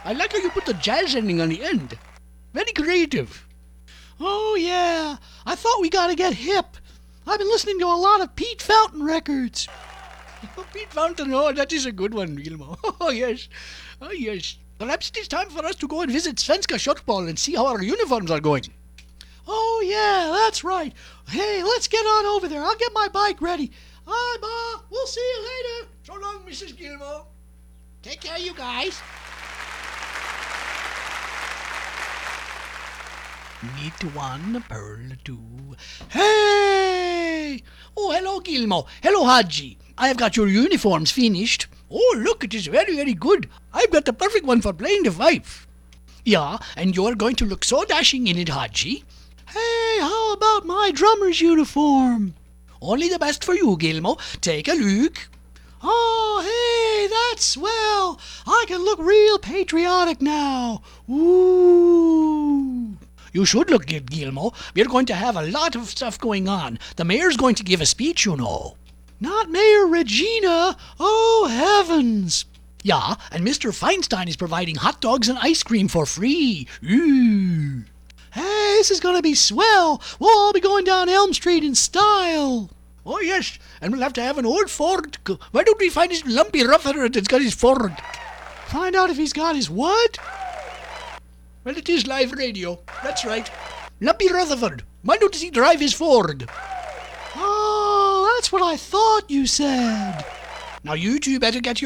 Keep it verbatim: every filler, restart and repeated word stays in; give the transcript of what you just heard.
I like how you put the jazz ending on the end. Very creative. Oh, yeah. I thought we gotta get hip. I've been listening to a lot of Pete Fountain records. Oh, Pete Fountain, oh, that is a good one, Gilmo. Oh, yes. Oh, yes. Perhaps it is time for us to go and visit Svenska Shotball and see how our uniforms are going. Oh, yeah, that's right. Hey, let's get on over there. I'll get my bike ready. Bye, Ma. We'll see you later. So long, Missus Gilmo. Take care, you guys. Meet one, pearl two. Hey! Oh, hello, Gilmo. Hello, Haji. I have got your uniforms finished. Oh, look, it is very, very good. I've got the perfect one for playing the fife. Yeah, and you're going to look so dashing in it, Haji. Hey, how about my drummer's uniform? Only the best for you, Gilmo. Take a look. Oh, hey, that's swell. I can look real patriotic now. Ooh. You should look good, Gilmo. We're going to have a lot of stuff going on. The mayor's going to give a speech, you know. Not Mayor Regina. Oh, heavens. Yeah, and Mister Feinstein is providing hot dogs and ice cream for free. Ooh. Hey, this is going to be swell. We'll all be going down Elm Street in style. Oh, yes, and we'll have to have an old Ford. Why don't we find his lumpy Rutherford that's got his Ford? Find out if he's got his what? Well, it is live radio. That's right. Lumpy Rutherford. Why don't he drive his Ford? Oh, that's what I thought you said. Now you two better get your